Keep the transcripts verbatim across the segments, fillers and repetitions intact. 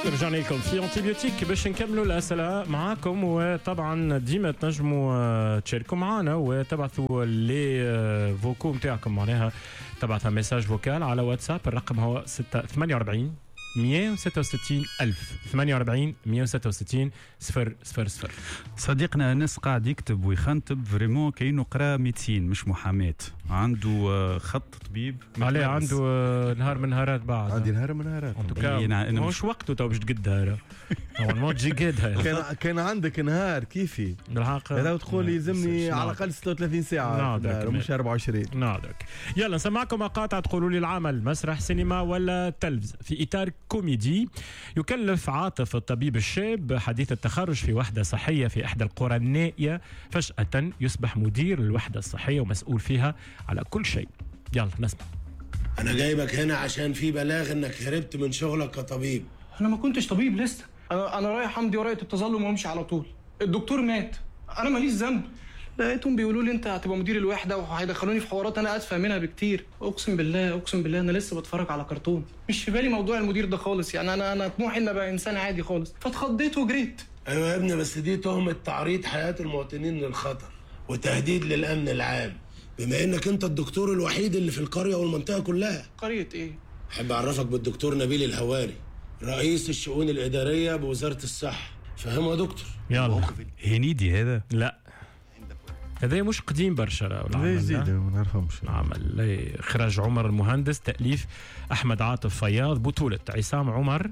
رجعنا لكم في انتيبيوتيك باش نكملوا الاسئله معاكم، وطبعا ديما تنجموا تشاركوا معنا وتبعثوا لي فوكو نتاعكم، معناها تبعثوا ميساج فوكال على واتساب. الرقم هو ثمانية وأربعين مية وستة وستين ألف ثمانية وأربعين مية وستة وستين صفر صفر صفر. صديقنا أنس قاعد يكتب ويخنتب فريمون كأنه قرا ميدسين مش محاماة، عنده خط طبيب عليه، عنده نهار من نهارات بعد، عندي نهار من نهارات مش وقته تو باش تقدها ما تجي قدها. كان كان عندك نهار كيفي بالحق هذا تقول يلزمني على الاقل ستة وثلاثين ساعه مش أربعة وعشرين. نعذرك. يلا نسمعكم مقاطع تقولوا لي العمل مسرح سينما ولا تلفز في اطار كوميدي. يكلف عاطف الطبيب الشاب حديث التخرج في وحده صحيه في احدى القرى النائيه فجاه يصبح مدير الوحده الصحيه ومسؤول فيها على كل شيء. يلا نسمع. انا جايبك هنا عشان في بلاغ انك هربت من شغلك كطبيب. انا ما كنتش طبيب لسه، انا انا رايح امضي ورقه التظلم وامشي على طول. الدكتور مات، انا ماليش ذنب. لقيتهم بيقولوا لي انت هتبقى مدير الوحده وهيدخلوني في حوارات انا ادفع منها بكتير. اقسم بالله اقسم بالله انا لسه بتفرج على كرتون، مش في بالي موضوع المدير ده خالص. يعني انا انا طموحي ان ابقى انسان عادي خالص، فاتخضيت وجريت. ايوه يا ابني، بس دي تهمه تعريض حياه المواطنين للخطر وتهديد للامن العام، بما انك انت الدكتور الوحيد اللي في القريه والمنطقه كلها. قريه ايه؟ احب اعرفك بالدكتور نبيل الهواري، رئيس الشؤون الاداريه بوزاره الصحه. فهمه يا دكتور؟ يلا هنيدي هذا؟ لا هذا مش قديم برشا، لا جديد ما نعرفهمش. عمل اخراج عمر المهندس، تاليف احمد عاطف فياض، بطوله عصام عمر،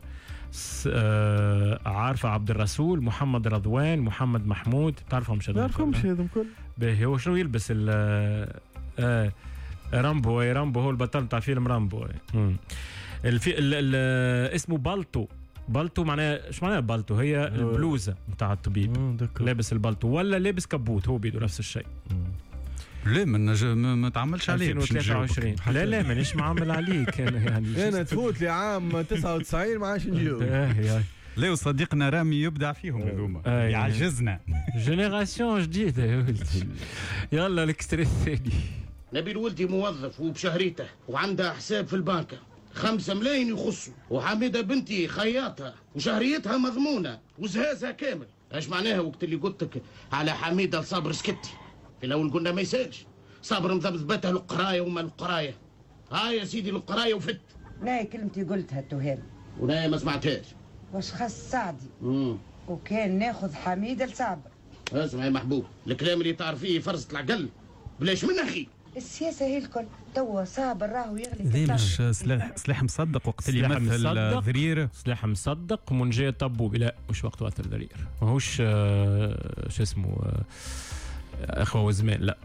آه عارفه عبد الرسول، محمد رضوان، محمد محمود. تعرفهم شنو؟ نعرفهمش هذم كل. باهي هو شنو يلبس ال آه رامبو؟ رامبو هو البطل بتاع فيلم رامبو. الفي ال ال اسمه بالتو. بالتو معناها ايش معناها بالتو؟ هي البلوزه بتاع الطبيب، لابس البالتو ولا لابس كبوت، هو بيدو نفس الشيء. لا ما ما, ما تعملش عليه ألفين وثلاثة وعشرين. لا لا مانيش معمل عليك انا يعني انا تفوت لي عام تسعة وتسعين ما عادش نجيو. لا وصديقنا رامي يبدع فيهم هذوما، يعجزنا. جينيراسيون جديده يا ولدي. يلا الاكستري الثاني. نبيل ولدي موظف وبشهريته وعنده حساب في البنكة خمسة ملايين يخصوا، وحميدة بنتي خياطة وشهريتها مضمونة وزهازها كامل. ايش معناها وقت اللي قلت لك على حميدة لصابر سكتي؟ في الاول قلنا ما يسالش، صابر مذبذبتها القرايه وما القرايه. هاي يا سيدي القرايه وفت. لا كلمتي قلتها تهام ولا ما سمعتهاش. واش خاص سعدي امم وكان ناخذ حميدة لصابر. اسمع يا محبوب، الكلام اللي تعرفيه فرصة العقل بلاش من اخي. السياسه هي الكل. توا صابر راهو يغلي. ذي مش سلاح سلاح مصدق وقت اللي يمثل ذرير. سلاح مصدق من جهه طبوبي. لا مش وقت وقت ذرير، ماهوش آه شو اسمه آه اخوه وزمان. لا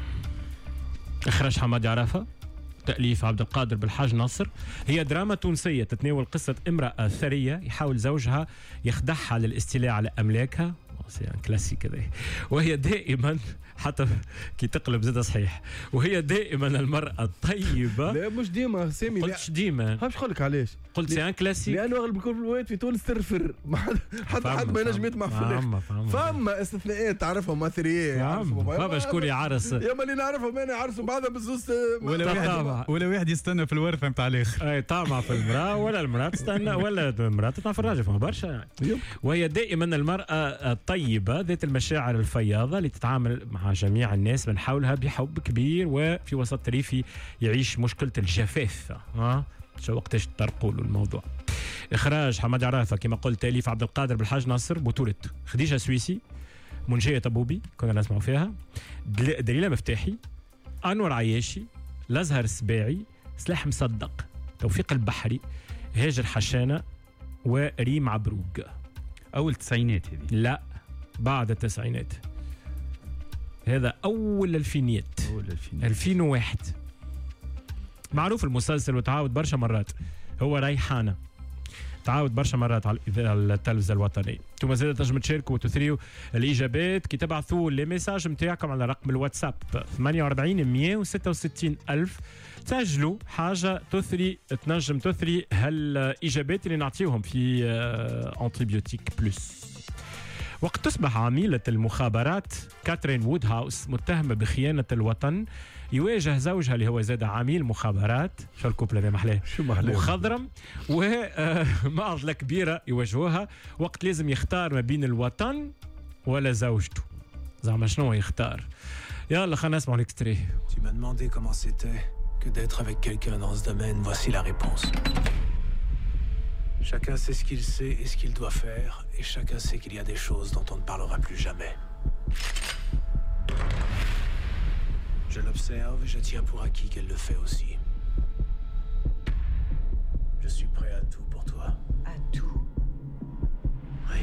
اخراج حمادي عرفه، تأليف عبد القادر بالحاج ناصر. هي دراما تونسية تتناول قصة امرأة ثرية يحاول زوجها يخدعها للاستيلاء على أملاكها، كلاسيك هذا، وهي دائما حتى كي تقلب زاد صحيح، وهي دائما المرأة الطيبة. لا مش ديما سامي، قلتش ديما. باش نقول لك علاش قلت سي ان كلاسيك، لانه اغلب الكل في تونس ترفر حتى حد ما ينجم يطمع في الاخر. فما استثناءات تعرفهم مثريات، فما شكون يعرس. يا اللي نعرفهم انا يعرسوا بعضها بالزوز، ولا واحد ولا واحد يستنى في الورثه نتاع الاخر. اي طامع في المراه ولا المراه تستنى ولا المراه تطمع في الراجل، فما برشا يعني. وهي دائما المراه الطيبه ذات المشاعر الفياضه اللي تتعامل مع جميع الناس من حولها بحب كبير، وفي وسط ريفي يعيش مشكله الجفاف. ها شو وقتاش تطرقوا له الموضوع. اخراج حمادي عرافه كما قلت، تاليف عبد القادر بالحاج ناصر، بطوله خديجه سويسي، منجيه طبوبي كنا نسمعوا فيها، دليله مفتاحي، انور عياشي، الازهر السباعي، سلاح مصدق، توفيق البحري، هاجر حشانه، وريم عبروق. اول التسعينات هذه؟ لا بعد التسعينات، هذا اول الفينيات. اول الفينيات ألفين وواحد. معروف المسلسل وتعاود برشا مرات، هو ريحانه، تعاود برشا مرات على التلفزه الوطنيه. انتم زاد تنجموا تشاركوا وتثريوا الاجابات كي تبعثوا لي ميساج نتاعكم على رقم الواتساب ثمانية وأربعين مية وستة وستين ألف. تسجلوا حاجه تثري، تنجم تثري هالاجابات اللي نعطيهم في انتيبيوتيك بلس. وقت تصبح عميلة المخابرات كاترين وودهاوس متهمة بخيانة الوطن يواجه زوجها اللي هو زاد عميل مخابرات، شو الكوبل هذا محلاه شو محلاه مخضرم، ومعضله كبيره يواجهوها وقت لازم يختار ما بين الوطن ولا زوجته. زعما شنو يختار؟ يلا خلينا نسمعوا الاكستري. Tu m'as demandé comment c'était que d'être avec quelqu'un dans ce domaine, voici la réponse. Chacun sait ce qu'il sait et ce qu'il doit faire, et chacun sait qu'il y a des choses dont on ne parlera plus jamais. Je l'observe et je tiens pour acquis qu'elle le fait aussi. Je suis prêt à tout pour toi. À tout. Oui.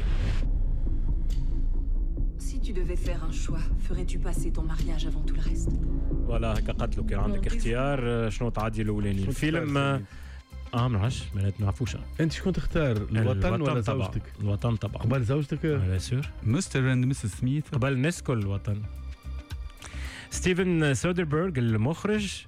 Si tu devais faire un choix, ferais-tu passer ton mariage avant tout le reste? ولا هكا قتلوا كان عندك اختيار شنو تعدي الاولاني الفيلم اه ما نعرفش ما نعرفوش. انت شكون تختار الوطن ولا زوجتك؟ الوطن طبعا قبل زوجتك. على سور مستر اند مسز سميث قبل الناس كل الوطن. ستيفن سودربرغ المخرج،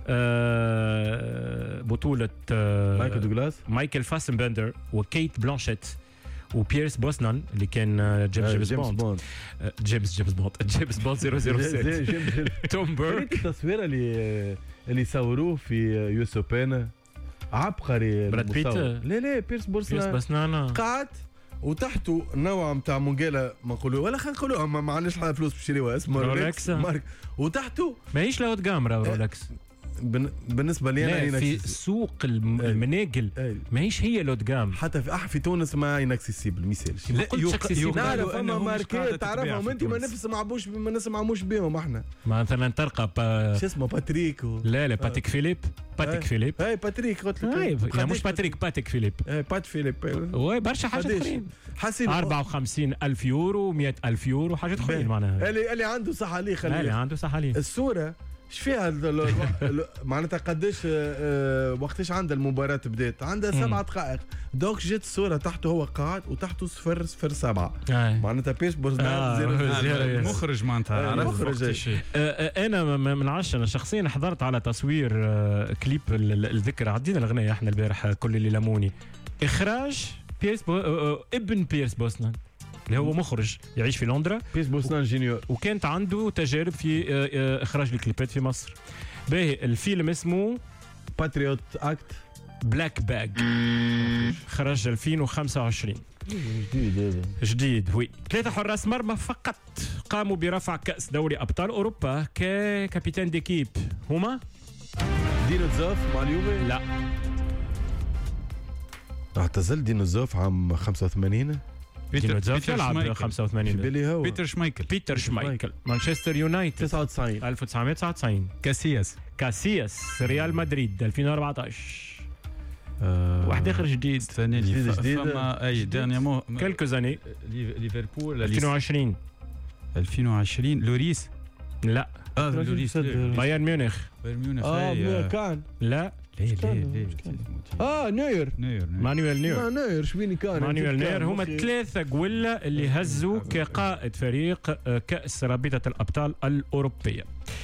آه بطولة آه مايكل دوغلاس، مايكل فاسنبندر وكيت بلانشيت وبيرس بوسنان اللي كان جيمس جيمس بوند جيمس جيمس بوند جيمس بوند صفر صفر ستة توم بيرك. التصوير اللي اللي صوروه في يوسف بينا عبقري. براد بيت لا لا بيرس بوسنان قاعد وتحته نوع نتاع مونجيلا ما نقولوا ولا خلينا نقولوا ما عندناش فلوس باش نشريوها اسمه رولكس مارك، وتحته ماهيش لهوت جامرا رولكس بالنسبه لي انا في سوق المناقل ماهيش هي لوت جام. حتى في اح في تونس ما ينكسيسيبل ما يسالش. نعرف فما ماركات تعرفهم انت ما نسمعوش ما نسمعوش بهم احنا. مثلا تلقى شو اسمه باتريك و... لا لا باتيك فيليب باتيك فيليب اي باتريك قلت لك لا مش باتريك باتيك فيليب اي بات فيليب وي برشا حاجات اخرين حسيب أربعة وخمسين ألف يورو مئة ألف يورو حاجات اخرين معناها. اللي اللي عنده صحالي خليه اللي عنده صحالي. الصوره ايش فيها معناتها قداش وقتاش عندها المباراة بدات عندها سبع دقائق دوك جت الصورة تحته هو قاعد وتحته صفر صفر سبعة معناتها بيش بوزنان المخرج معناتها المخرج. انا من عشرة انا شخصيا حضرت على تصوير كليب الذكرى عدينا الغنية احنا البارح كل اللي لموني اخراج بيرس بو... ابن بيرس بوسنان اللي هو مخرج يعيش في لندرا بيرس بوسنان جونيور وكانت عنده تجارب في اخراج الكليبات في مصر. باهي الفيلم اسمه باتريوت اكت بلاك باج خرج ألفين وخمسة وعشرين. جديد هذا جديد وي. ثلاثة حراس مرمى فقط قاموا برفع كأس دوري أبطال أوروبا ككابيتان ديكيب. هما دينو زوف مع اليوفي. لا اعتزل دينو زوف عام خمسة وثمانين. بيتر بيتر خمسة وثمانين بيتر شمايكل بيتر شمايكل مانشستر يونايتد تسعة وتسعين ألف وتسعمائة وتسعة وتسعين. كاسياس كاسياس ريال مدريد ألفين وأربعة عشر. أه واحد اخر جديد السنه اللي فما اي دانيامون كلكو زاني ليفربول ألفين وعشرين ألفين وعشرين لوريس. لا اه لوريس بايرن ميونخ بايرن ميونخ اه كان لا ليه ليه اه نوير نوير مانويل نوير نوير شبيني كان مانويل نوير هما ثلاثة قولة اللي هزوا كقائد فريق كأس رابطة الأبطال الأوروبية.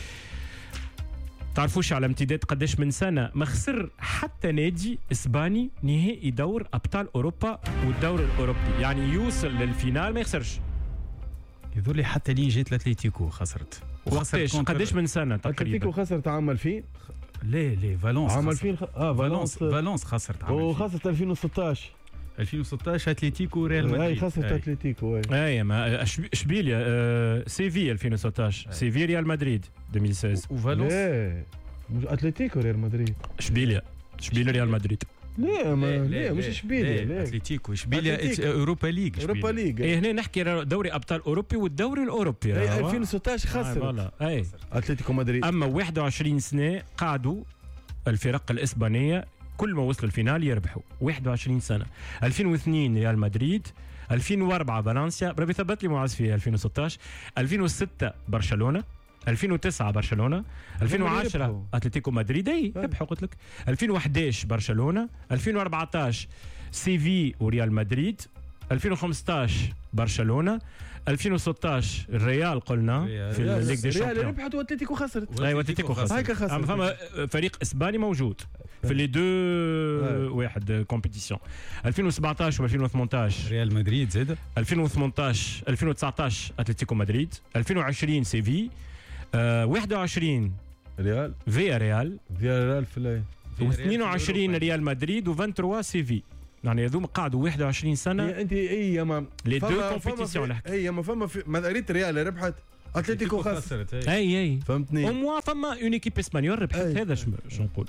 تعرفوش على امتداد قداش من سنة ما خسر حتى نادي إسباني نهائي دور أبطال أوروبا والدور الأوروبي، يعني يوصل للفينال ما يخسرش. يظل لي حتى لين جيت الاتليتيكو خسرت. وقتاش قداش من سنة تقريبا؟ الاتليتيكو خسرت عام ألفين. ليه ليه فالونس عام ألفين خ... اه فالونس فالونس خسرت عام وخسرت ألفين وستة عشر ألفين وستة عشر اتليتيكو ريال مدريد. اي خسرت اتليتيكو اي اي ما اشبيليا آه سيفي ألفين وستة عشر سيفي ريال مدريد ألفين وستة عشر وفالونس لا مش اتليتيكو ريال مدريد اشبيليا اشبيليا ريال مدريد. لا ما لا مش اشبيليا لا اتليتيكو اشبيليا اوروبا ليج اوروبا ليج اي هنا نحكي دوري ابطال اوروبي والدوري الاوروبي. اي ألفين وستة عشر خسر اي اتلتيكو مدريد. اما واحد وعشرين سنة قعدوا الفرق الاسبانيه كل ما وصلوا الفينال يربحوا. واحد وعشرين سنة ألفين واثنين ريال مدريد ألفين وأربعة فالنسيا ربي ثبت لي معز في ألفين وستة عشر ألفين وستة برشلونه ألفين وتسعة برشلونه ألفين وعشرة اتلتيكو مدريد اي ربحوا قلت لك ألفين وأحد عشر برشلونه ألفين وأربعة عشر سيفي وريال مدريد ألفين وخمسة عشر برشلونه ألفين وستة عشر الريال قلنا في الليغ دي شامبيون. الريال ربحت واتلتيكو خسرت. ايوه اتلتيكو خسرت. هيك خسرت. اما فما فريق اسباني موجود في لي دو واحد كومبيتيسيون. ألفين وسبعة عشر وألفين وثمانية عشر ريال مدريد زاد. ألفين وثمانية عشر ألفين وتسعة عشر اتلتيكو مدريد. ألفين وعشرين سيفي. آه واحد وعشرين ريال فيا ريال فيا ريال في الايه و22 ريال مدريد و23 سيفي، يعني هذوما قعدوا واحد وعشرين سنه. انت اي ما لي دو كومبيتيسيون اي ما فما في ما ريت ريال ربحت اتلتيكو خسرت. اي اي فهمتني. وموا فما اون ايكيب اسبانيول ربحت. هذا شنو نقول.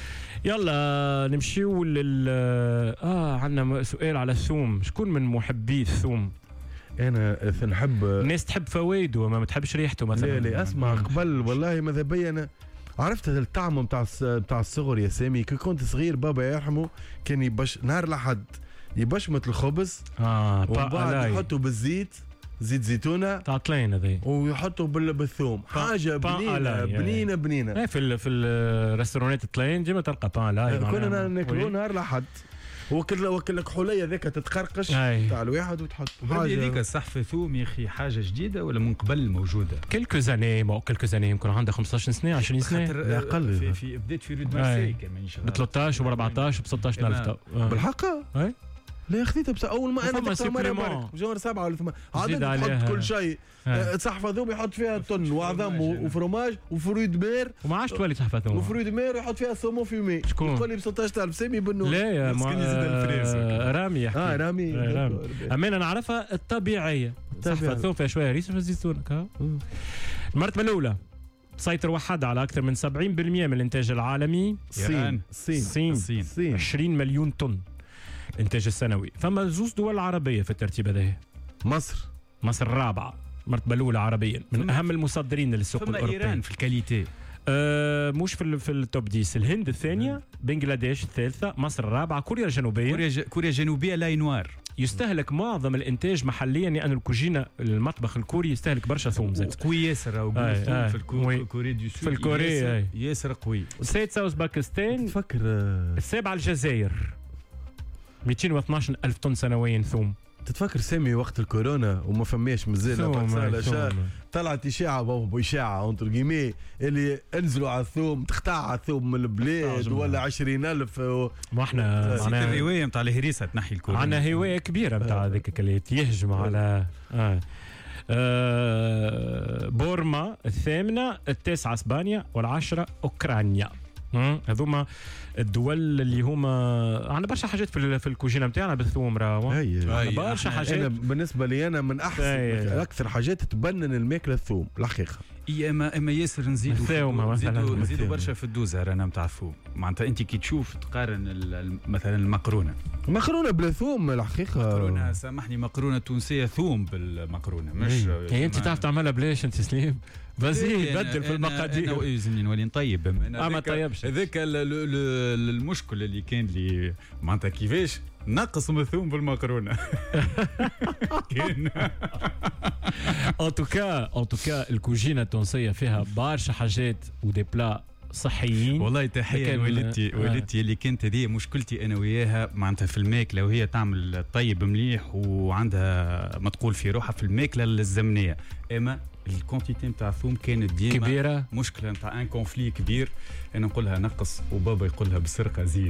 يلا نمشيو لل اه عندنا سؤال على الثوم. شكون من محبي الثوم؟ انا نحب الناس تحب فوائده وما تحبش ريحته مثلا. لا لا اسمع قبل والله ماذا بيا انا عرفت الطعم نتاع نتاع الصغر يا سامي. كي كنت صغير بابا يرحمه كان يبش نهار الاحد يبشمت الخبز اه ومن بعد يحطوا بالزيت زيت زيتونه تعطلين هذي ويحطوا بالثوم حاجه بنينه بنينه بنينه. في ال في الريستورانات الطلين ديما تلقى بان لاي كنا ناكلوا نهار الاحد. وكل وكل لك حليه ذيك تتقرقش تاع الواحد وتحط حاجه هذيك صحفه ثوم يا اخي حاجه جديده ولا من قبل موجوده؟ كلكو زاني ما كلكو زاني يمكن عندها خمسطاش سنه عشرين سنه لا اقل. في, في بديت في رود مارسي كمان ب ثلاثطاش و أربعطاش و ستطاش ألف بالحق. لا خذيتها بس اول ما انا دقتها مره جوار سبعه ولا ثمانيه عاد نحط كل شيء. صحفه ثوم يحط فيها طن وعظم وفرماج وفرويد مير وما عادش تولي صحفه ثوم وفرويد مير يحط فيها سومو فيمي. يقول لي ب ستطاش ألف سامي بنو. لا يا رامي يحكي. اه رامي امانه نعرفها الطبيعيه. صحفه ثوم فيها شويه ريش وزيتون. المرتبه الاولى سيطر وحد على اكثر من سبعين بالمئة من الانتاج العالمي. الصين الصين الصين عشرين مليون طن الانتاج السنوي. فما زوز دول عربيه في الترتيب هذا. مصر مصر الرابعه المرتبه الاولى عربيا من اهم المصدرين للسوق الاوروبي. ايران في الكاليتي آه مش في في التوب عشرة. الهند الثانيه، بنغلاديش الثالثه، مصر الرابعه، كوريا الجنوبيه. كوريا ج... كوريا الجنوبيه لاي نوار. يستهلك معظم الانتاج محليا لان الكوجينه المطبخ الكوري يستهلك برشا ثوم زاد. قوي ياسر او في الكوري دو سود. في الكوري ياسر قوي. السادسه اوزباكستان. تفكر السابعه الجزائر مئتين واثناش ألف طن سنويا ثوم. تتفكر سامي وقت الكورونا وما فماش مازال طلعت اشاعه باشاعه اونتر جيمي اللي انزلوا على الثوم تقطع الثوم من البلاد ولا عشرين ألف و... ما احنا معنا الهوايه نتاع الهريسه تنحي الكورونا. عندنا هوايه كبيره نتاع هذيك اللي يهجم على آه. آه بورما الثامنه، التاسعه اسبانيا، والعاشره اوكرانيا. هذوما الدول اللي هما عندنا برشا حاجات في في الكوجينه نتاعنا بالثوم راهو. برشا حاجات. أنا بالنسبه لي انا من احسن أي. اكثر حاجات تبنن الماكله الثوم الحقيقه. اي اما اما ياسر نزيدوا الثوم مثلا نزيدوا برشا في الدوزه رانا نتاع الثوم. معناتها انت كي تشوف تقارن مثلا المقرونه مقرونه بلا ثوم الحقيقه. مقرونه سامحني مقرونه تونسيه ثوم بالمقرونه مش هي انت تعرف تعملها بلاش انت سليم. بزيد بدل في المقادير. انا يلزمني نولي نطيب. اه ما طيبش. هذاك المشكل اللي كان لي معناتها كيفاش نقص مثوم بالمكرونه. كان ان توكا ان توكا الكوجينه التونسيه فيها برشا حاجات ودي بلا صحيين. والله تحيه لوالدتي والدتي اللي كانت هذه مشكلتي انا وياها معناتها في الماكله وهي تعمل طيب مليح وعندها ما تقول في روحها في الماكله الزمنيه. اما الكونتيتي نتاع الثوم كانت ديما كبيره مشكله نتاع ان كونفلي كبير. انا نقولها نقص وبابا يقولها بالسرقه زيد.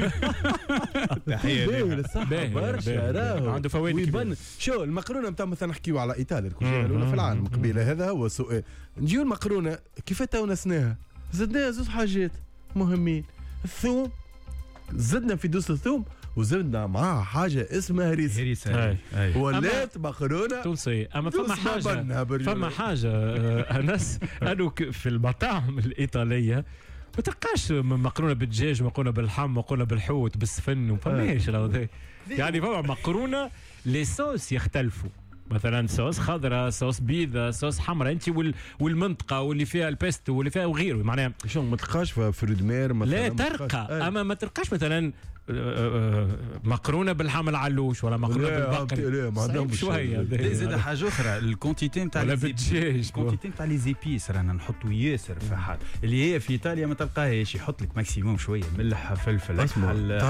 تحيه ليه برشا راهو عنده فوائد. شو المقرونه نتاع مثلا نحكيو على ايطاليا الكوجينه الاولى في العالم قبيله. هذا هو السؤال. نجيو المقرونه كيف تو نسناها زدنا زوج حاجات مهمين. الثوم زدنا في دوس الثوم وزدنا معاها حاجه اسمها هريسه. هريسه ولات مقرونه تونسيه. اما فما حاجه فما حاجه انس انو في المطاعم الايطاليه ما تلقاش مقرونه بالدجاج، مقرونه باللحم، مقرونه بالحوت، بالسفن، وما فماش يعني. فما مقرونه لي صوص يختلفوا. مثلا صوص خضراء، صوص بيضاء، صوص حمراء، انت وال... والمنطقه واللي فيها البيستو واللي فيها وغيره. معناها شو ما تلقاش في فرودمير مثلا؟ لا ترقى. اما ما تلقاش مثلا مقرونه بالحم العلوش ولا مقرونه بالبقر. لا ما عندهمش شويه. زاد حاجه اخرى الكونتيتي نتاع الدجاج، الكونتيتي نتاع لي زيبيس رانا نحطوا ياسر في حال اللي هي في ايطاليا ما تلقاهاش. يحط لك ماكسيموم شويه ملح فلفل.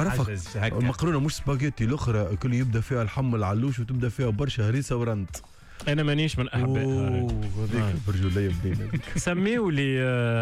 تعرف المقرونه مش سباغيتي الاخرى كل يبدا فيها الحم العلوش وتبدا فيها برشا هريسه ورند. انا مانيش من احبائها. هذيك برجوليه بنينه. سميوا لي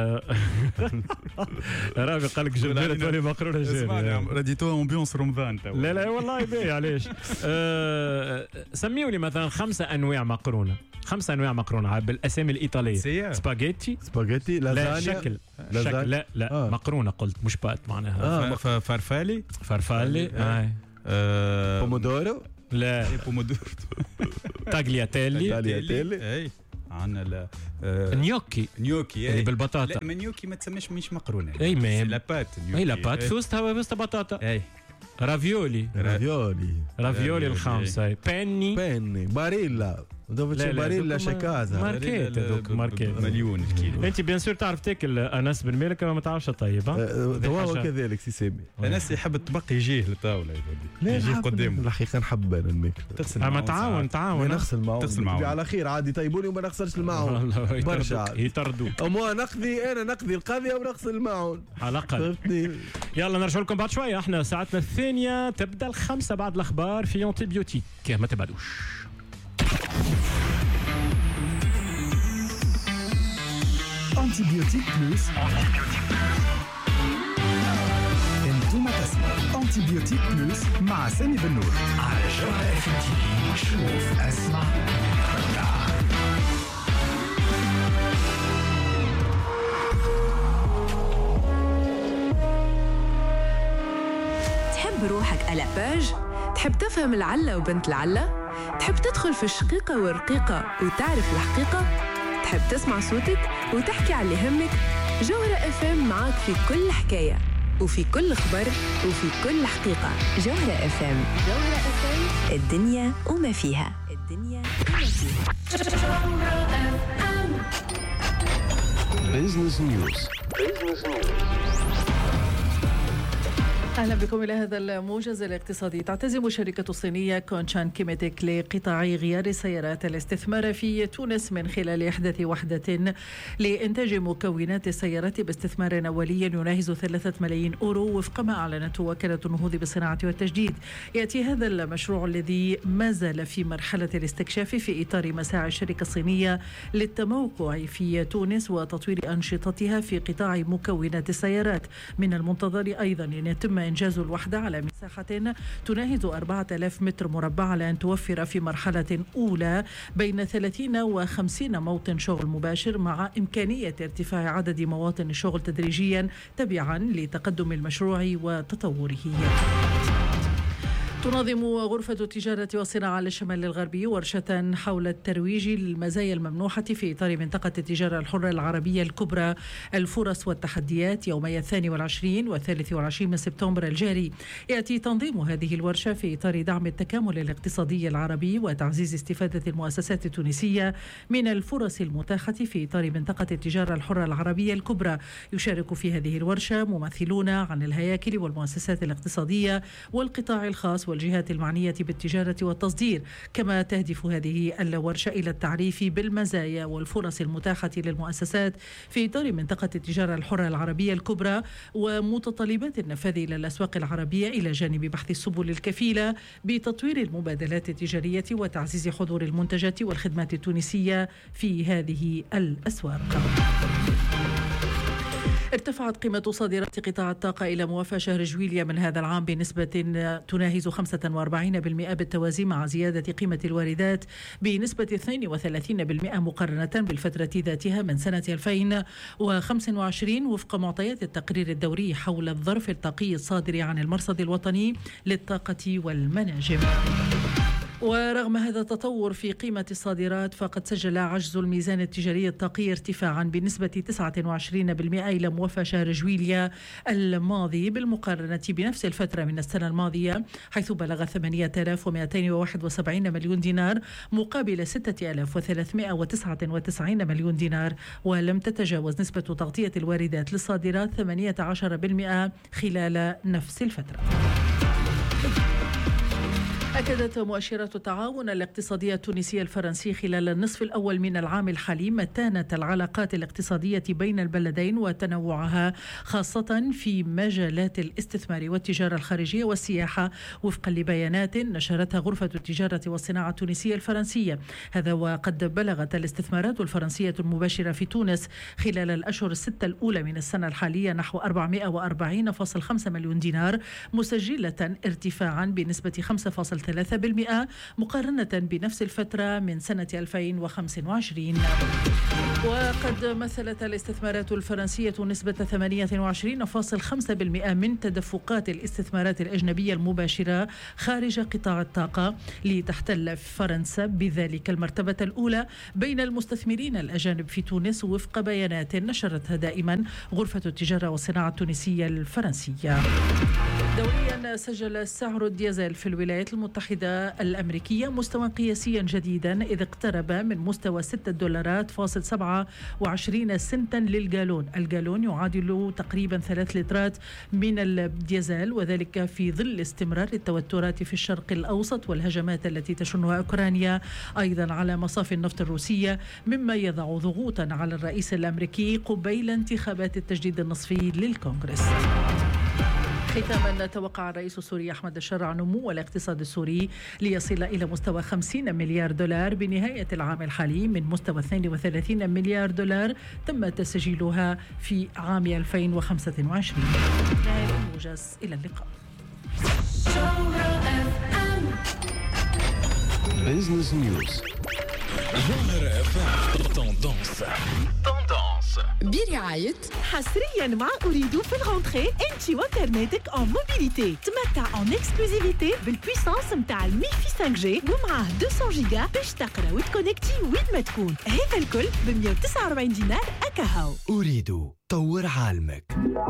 رابي قال لك جبنه تولي مقرونه جاري. اسمعني رديتو امبيونس رمضان. لا لا والله باهي علاش. سميوا لي مثلا خمسه انواع مقرونه، خمسه انواع مقرونه بالاسامي الايطاليه. سباغيتي سباغيتي لازانيا. لا شكل شكل لا لا آه. مقرونه قلت مش بات معناها. آه فرفالي فرفالي آه. آه. بومودورو لا بومودورو تاغلياتيلي تاغلياتيلي اي عندنا لا آه. نيوكي نيوكي اللي بالبطاطا. لا نيوكي ما تسميش مش مقرونه. اي ميم لا بات نيوكي. اي لا بات في وسطها وسط بطاطا. اي رافيولي رافيولي رافيولي الخامسه. بيني بيني باريلا دوفيتش باريلا شكازا ماركيت هذوك ماركيت مليون الكيلو. انت بيان سور تعرف تاكل انس بن مالك ما تعرفش طيب. هو كذلك سي سامي. انس يحب الطبق يجيه للطاوله يجيه قدامه. الحقيقه نحب انا الماكله. تغسل اما تعاون تعاون نغسل معهم تغسل معهم على خير عادي طيبوني وما نغسلش المعون برشا يطردوك. اما نقضي انا نقضي القضيه ونغسل المعون على الاقل. يلا نرجع لكم بعد شويه. احنا ساعتنا الثانيه تبدا الخمسه بعد الاخبار في انتيبيوتيك ما تبعدوش. أنتيبيوتيك بلوس. انتم تسمعوا أنتيبيوتيك بلوس مع سامي بن نور على جوهرة اف ام تي في. شوف اسمع تحب روحك على باج؟ تحب تفهم العلة وبنت العلة؟ تحب تدخل في الشقيقة والرقيقة وتعرف الحقيقة؟ تحب تسمع صوتك وتحكي على اللي يهمك؟ جوهرة اف ام معاك في كل حكاية وفي كل خبر وفي كل حقيقة. جوهرة اف ام. جوهرة اف ام، الدنيا وما فيها. الدنيا وما فيها. بيزنس نيوز. بيزنس نيوز. أهلا بكم إلى هذا الموجز الاقتصادي. تعتزم الشركة الصينية كونشان كيميتك لقطاع غيار السيارات الاستثمار في تونس من خلال إحداث وحدة لإنتاج مكونات السيارات باستثمار أولي يناهز ثلاثة ملايين أورو وفق ما أعلنته وكالة النهوض بالصناعة والتجديد. يأتي هذا المشروع الذي ما زال في مرحلة الاستكشاف في إطار مساعي الشركة الصينية للتموقع في تونس وتطوير أنشطتها في قطاع مكونات السيارات. من المنتظر أيضا أن يتم إنجاز الوحدة على مساحة تناهز أربعة آلاف متر مربع على أن توفر في مرحلة أولى بين ثلاثين وخمسين موطن شغل مباشر مع إمكانية ارتفاع عدد مواطن الشغل تدريجيا تبعا لتقدم المشروع وتطوره. تنظم غرفة التجارة والصناعة للشمال الغربي ورشة حول الترويج للمزايا الممنوحة في إطار منطقة التجارة الحرة العربية الكبرى، الفرص والتحديات، يومي الثاني والعشرين والثالث والعشرين من سبتمبر الجاري. يأتي تنظيم هذه الورشة في إطار دعم التكامل الاقتصادي العربي وتعزيز استفادة المؤسسات التونسية من الفرص المتاحة في إطار منطقة التجارة الحرة العربية الكبرى. يشارك في هذه الورشة ممثلون عن الهياكل والمؤسسات الاقتصادية والقطاع الخاص والجهات المعنية بالتجارة والتصدير. كما تهدف هذه الورشة إلى التعريف بالمزايا والفرص المتاحة للمؤسسات في إطار منطقة التجارة الحرة العربية الكبرى ومتطلبات النفاذ إلى الأسواق العربية، إلى جانب بحث السبل الكفيلة بتطوير المبادلات التجارية وتعزيز حضور المنتجات والخدمات التونسية في هذه الأسواق. ارتفعت قيمة صادرات قطاع الطاقة إلى موافاة شهر جويلية من هذا العام بنسبة تناهز خمسة وأربعين بالمئة بالتوازي مع زيادة قيمة الواردات بنسبة اثنين وثلاثين بالمئة مقارنة بالفترة ذاتها من سنة ألفين وخمسة وعشرين وفق معطيات التقرير الدوري حول الظرف الطاقي الصادر عن المرصد الوطني للطاقة والمناجم. ورغم هذا التطور في قيمة الصادرات فقد سجل عجز الميزان التجاري الطاقي ارتفاعا بنسبة تسعة وعشرين بالمئة إلى موافاة شهر جويلية الماضي بالمقارنة بنفس الفترة من السنة الماضية، حيث بلغ ثمانية آلاف ومئتين وواحد وسبعين مليون دينار مقابل ستة آلاف وثلاثمئة وتسعة وتسعين مليون دينار، ولم تتجاوز نسبة تغطية الواردات للصادرات ثمانية عشر بالمئة خلال نفس الفترة. أكدت مؤشرات التعاون الاقتصادية التونسية الفرنسي خلال النصف الأول من العام الحالي متانة العلاقات الاقتصادية بين البلدين وتنوعها خاصة في مجالات الاستثمار والتجارة الخارجية والسياحة وفقا لبيانات نشرتها غرفة التجارة والصناعة التونسية الفرنسية. هذا وقد بلغت الاستثمارات الفرنسية المباشرة في تونس خلال الأشهر الستة الأولى من السنة الحالية نحو أربعمائة وأربعين فاصلة خمسة مليون دينار، مسجلة ارتفاعا بنسبة خمسة فاصلة ثلاثة بالمئة مقارنة بنفس الفترة من سنة ألفين وخمسة وعشرين. وقد مثلت الاستثمارات الفرنسية نسبة ثمانية وعشرين فاصلة خمسة بالمئة من تدفقات الاستثمارات الأجنبية المباشرة خارج قطاع الطاقة، لتحتل فرنسا بذلك المرتبة الأولى بين المستثمرين الأجانب في تونس وفق بيانات نشرتها دائما غرفة التجارة والصناعة التونسية الفرنسية. دوليا سجل سعر الديزل في الولايات المتحدة الأمريكية مستوى قياسيا جديدا إذ اقترب من مستوى ستة دولارات فاصل سبعة وعشرين سنتا للجالون. الجالون يعادل تقريبا ثلاث لترات من الديزل، وذلك في ظل استمرار التوترات في الشرق الأوسط والهجمات التي تشنها أوكرانيا أيضا على مصافي النفط الروسية، مما يضع ضغوطا على الرئيس الأمريكي قبيل انتخابات التجديد النصفي للكونغرس. ختاما، توقع الرئيس السوري أحمد الشرع نمو الاقتصاد السوري ليصل إلى مستوى خمسين مليار دولار بنهاية العام الحالي من مستوى اثنين وثلاثين مليار دولار تم تسجيلها في عام ألفين وخمسة وعشرين. نهاية الموجز، إلى اللقاء. بيزنس نيوز. جوهرة اف ام. توندونس توندونس برعاية حصريا مع أريد في الغونتري انت وانترنتك اون موبيليتي. تمتع اون اكسكلوزيفيتي بالبويسانس متاع المي في خمسة جي ومعاه مئتين جيجا باش تقرا وتكونكتي وين ما تكون. هذا الكل ب مئة وتسعة وأربعين دينار أكاهو. أريد طور عالمك.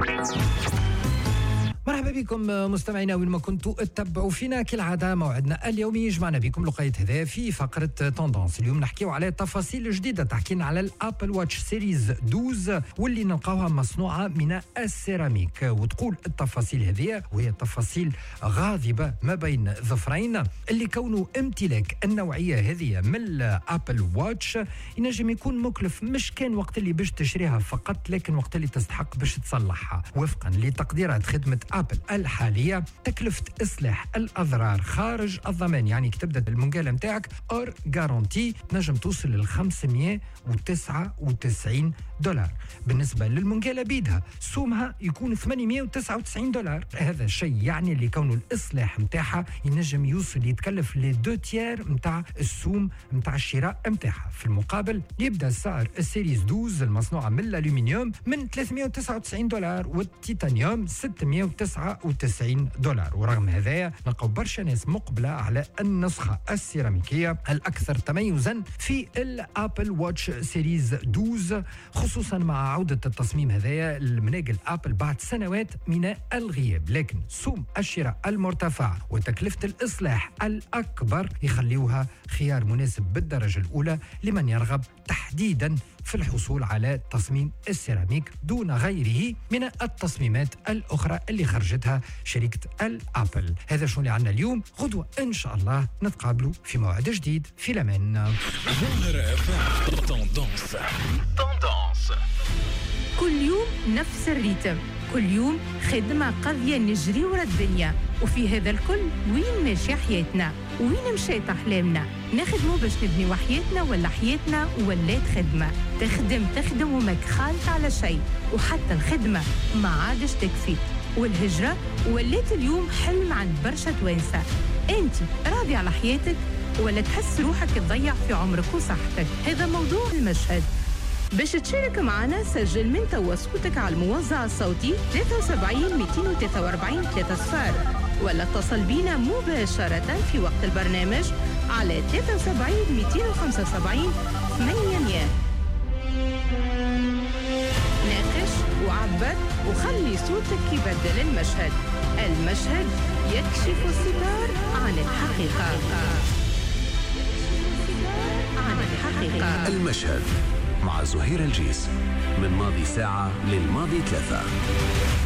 مرحبا بكم مستمعينا وين ما كنتوا تتبعوا فينا كالعاده. موعدنا اليومي يجمعنا بكم لقيت هذا في فقره توندونس. اليوم نحكيو على تفاصيل جديده، تحكينا على الابل واتش سيريز اثنا عشر واللي نلقاوها مصنوعه من السيراميك. وتقول التفاصيل هذه وهي تفاصيل غاضبه ما بين ظفرين، اللي كونه امتلاك النوعيه هذه من الابل واتش ينجم يكون مكلف، مش كان وقت اللي باش تشريها فقط لكن وقت اللي تستحق باش تصلحها. وفقا لتقديرات خدمه أبل الحالية تكلفة إصلاح الأضرار خارج الضمان، يعني كتبدأ المنقالة متاعك أور جارانتي نجم توصل ل خمسمائة وتسعة وتسعين دولار. بالنسبة للمنقالة بيدها سومها يكون ثمانمائة وتسعة وتسعين دولار. هذا الشيء يعني اللي كونه الإصلاح متاعها ينجم يوصل يتكلف لدو تيار متاع السوم متاع الشراء متاعها. في المقابل يبدأ سعر السيريز اثنا عشر المصنوعة من الألومنيوم من ثلاثمائة وتسعة وتسعين دولار والتيتانيوم ستمائة وتسعة وتسعين دولار. ورغم هذا نلقاو برشا ناس مقبلة على النسخة السيراميكية الأكثر تميزا في الأبل واتش سيريز اثنا عشر، خصوصا مع عودة التصميم هذايا المناقل أبل بعد سنوات من الغياب. لكن سوم الشراء المرتفع وتكلفة الإصلاح الأكبر يخليوها خيار مناسب بالدرجة الأولى لمن يرغب تحديدا في الحصول على تصميم السيراميك دون غيره من التصميمات الأخرى اللي خرجتها شركة الأبل. هذا شو اللي عنا اليوم. غدوة إن شاء الله نتقابلوا في موعد جديد في الأمان. كل يوم نفس الريتم، كل يوم خدمة قضية نجري ورا الدنيا، وفي هذا الكل وين ماشية حياتنا، وين مشيت أحلامنا. نخدموا باش نبنيو حياتنا ولا حياتنا ولات خدمة. تخدم تخدم وماك خالط على شيء، وحتى الخدمة ما عادش تكفي، والهجرة ولات اليوم حلم عند برشا توانسة. أنت راضي على حياتك ولا تحس روحك تضيع في عمرك وصحتك؟ هذا موضوع المشهد. باش تشارك معنا سجل من توا صوتك على الموزع الصوتي ثلاثة وسبعين مئتين وثلاثة وأربعين ثلاثة صفار، ولا اتصل بينا مباشرة في وقت البرنامج على ثلاثة وسبعين مئتين وخمسة وسبعين ثمانمائة. ناقش وعبر وخلي صوتك يبدل المشهد. المشهد يكشف الستار عن الحقيقة. عن الحقيقة. المشهد مع زهير الجيس من ماضي ساعة للماضي ثلاثة.